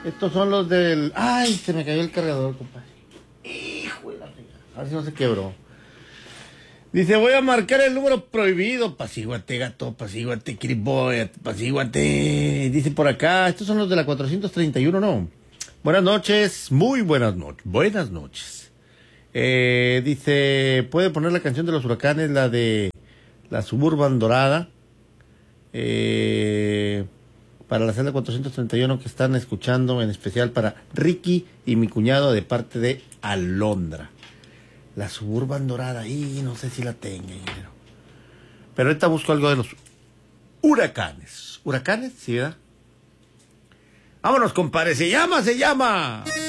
Estos son los del... Ay, se me cayó el cargador, compadre. Hijo de la fregada. A ver si no se quebró. Dice, voy a marcar el número prohibido. Apacíguate, gato, apacíguate, Kiriboy, apacíguate. Dice por acá, estos son los de la 431, ¿no? Buenas noches, muy buenas noches. Buenas noches. Dice, ¿puede poner la canción de los huracanes, la de la Suburban Dorada? Para la celda 431 que están escuchando, en especial para Ricky y mi cuñado de parte de Alondra. La Suburban Dorada, y no sé si la tenga, pero ahorita busco algo de los huracanes. ¿Huracanes? Sí, ¿verdad? Vámonos, compadre, se llama.